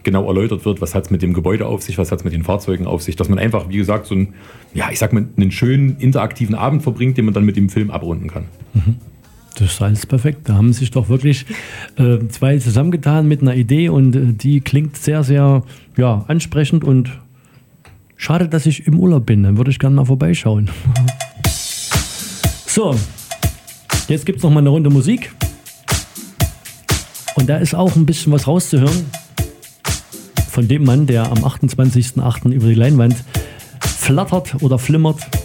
genau erläutert wird, was hat es mit dem Gebäude auf sich, was hat es mit den Fahrzeugen auf sich, dass man einfach, wie gesagt, so einen schönen interaktiven Abend verbringt, den man dann mit dem Film abrunden kann. Das ist alles perfekt. Da haben sich doch wirklich zwei zusammengetan mit einer Idee und die klingt sehr, sehr ansprechend und schade, dass ich im Urlaub bin. Dann würde ich gerne mal vorbeischauen. So, jetzt gibt es noch mal eine Runde Musik. Und da ist auch ein bisschen was rauszuhören von dem Mann, der am 28.08. über die Leinwand flattert oder flimmert.